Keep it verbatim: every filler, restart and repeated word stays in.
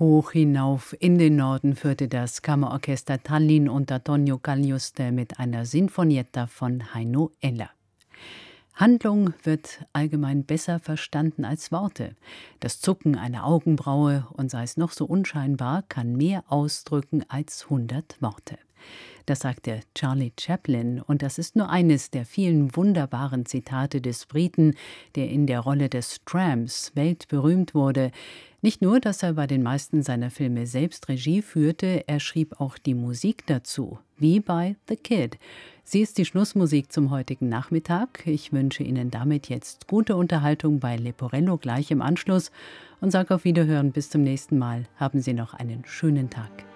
Hoch hinauf in den Norden führte das Kammerorchester Tallinn unter Tonio Cagliuste mit einer Sinfonietta von Heino Eller. Handlung wird allgemein besser verstanden als Worte. Das Zucken einer Augenbraue, und sei es noch so unscheinbar, kann mehr ausdrücken als hundert Worte. Das sagte Charlie Chaplin, und das ist nur eines der vielen wunderbaren Zitate des Briten, der in der Rolle des Tramps weltberühmt wurde. Nicht nur, dass er bei den meisten seiner Filme selbst Regie führte, er schrieb auch die Musik dazu, wie bei The Kid. Sie ist die Schlussmusik zum heutigen Nachmittag. Ich wünsche Ihnen damit jetzt gute Unterhaltung bei Leporello gleich im Anschluss und sage auf Wiederhören bis zum nächsten Mal. Haben Sie noch einen schönen Tag.